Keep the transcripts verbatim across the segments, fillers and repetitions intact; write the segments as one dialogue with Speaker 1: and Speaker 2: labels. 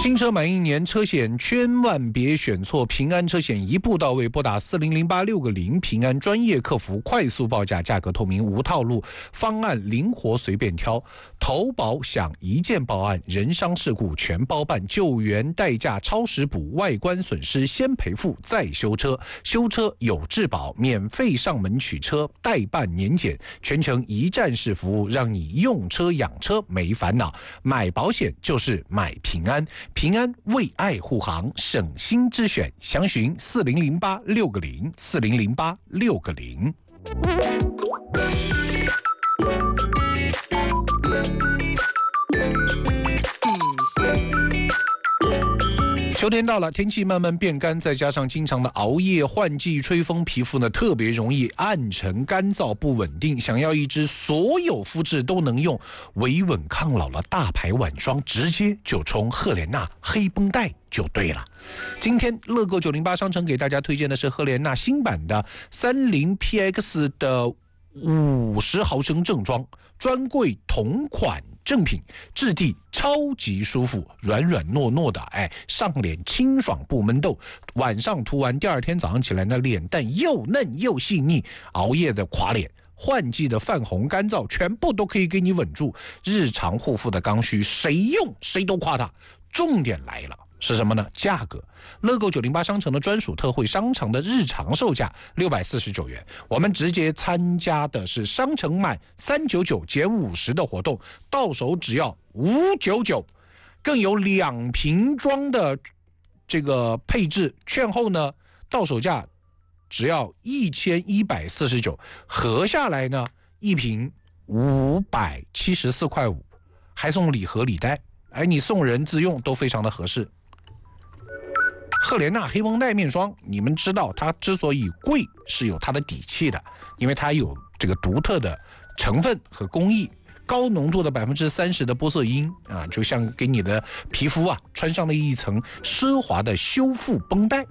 Speaker 1: 新车满一年，车险千万别选错。平安车险一步到位，拨打四零零八六个零，平安专业客服，快速报价，价格透明，无套路，方案灵活随便挑。投保享一键报案，人伤事故全包办，救援代价超时补，外观损失先赔付再修车，修车有质保，免费上门取车，代办年检，全程一站式服务，让你用车养车没烦恼。买保险就是买平安。平安为爱护航，省心之选，详询四零零八六个零，四零零八六个零。秋天到了，天气慢慢变干，再加上经常的熬夜、换季、吹风，皮肤呢特别容易暗沉、干燥、不稳定。想要一支所有肤质都能用、维稳抗老的大牌晚霜，直接就冲赫莲娜黑绷带就对了。今天乐购九零八商城给大家推荐的是赫莲娜新版的三零 P X 的五十毫升正装，专柜同款正品，质地超级舒服，软软糯糯的，哎，上脸清爽不闷痘，晚上涂完，第二天早上起来呢，脸蛋又嫩又细腻，熬夜的垮脸，换季的泛红干燥，全部都可以给你稳住。日常护肤的刚需，谁用谁都夸它。重点来了。是什么呢？价格。乐购九零八商城的专属特惠，商场的日常售价六百四十九元，我们直接参加的是商城满三九九减五十的活动，到手只要五九九，更有两瓶装的这个配置，券后呢到手价只要一千一百四十九，合下来呢一瓶五百七十四块五，还送礼盒礼袋，哎，你送人自用都非常的合适。赫莲娜黑绷带面霜，你们知道它之所以贵是有它的底气的，因为它有这个独特的成分和工艺，高浓度的百分之三十的玻色因啊，就像给你的皮肤啊穿上了一层奢华的修复绷带。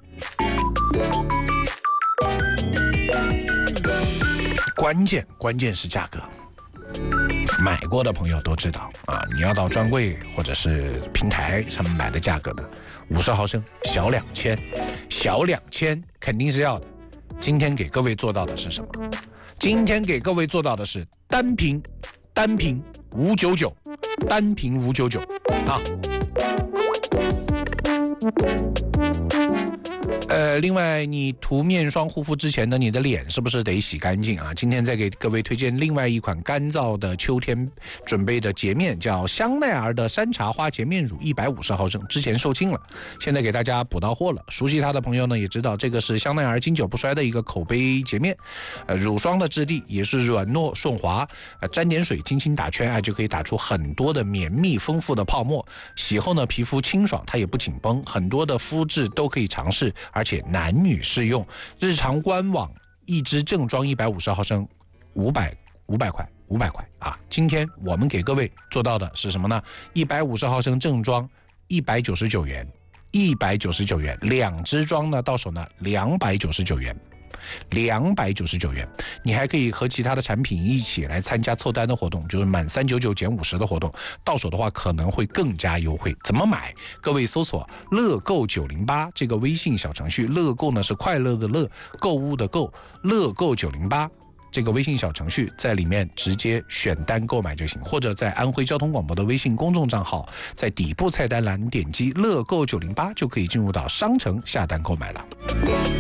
Speaker 1: 关键关键是价格。买过的朋友都知道啊，你要到专柜或者是平台上面买的价格呢，五十毫升小两千，小两千肯定是要的。今天给各位做到的是什么？今天给各位做到的是单瓶，单瓶五九九，单瓶五九九啊。呃，另外，你涂面霜护肤之前呢，你的脸是不是得洗干净啊？今天再给各位推荐另外一款干燥的秋天准备的洁面，叫香奈儿的山茶花洁面乳，一百五十毫升，之前售罄了，现在给大家补到货了。熟悉它的朋友呢，也知道这个是香奈儿经久不衰的一个口碑洁面。呃，乳霜的质地也是软糯顺滑，呃，沾点水轻轻打圈，哎，就可以打出很多的绵密丰富的泡沫。洗后呢，皮肤清爽，它也不紧绷，很多的肤质都可以尝试。而且男女适用，日常官网一支正装一百五十毫升，五百五百块，五百块啊！今天我们给各位做到的是什么呢？一百五十毫升正装一百九十九元，一百九十九元，两支装呢到手呢两百九十九元。两百九十九元，你还可以和其他的产品一起来参加凑单的活动，就是满三九九减五十的活动，到手的话可能会更加优惠。怎么买？各位搜索乐购九零八这个微信小程序，乐购呢是快乐的乐，购物的购，乐购九零八这个微信小程序，在里面直接选单购买就行，或者在安徽交通广播的微信公众账号，在底部菜单栏点击乐购九零八就可以进入到商城下单购买了。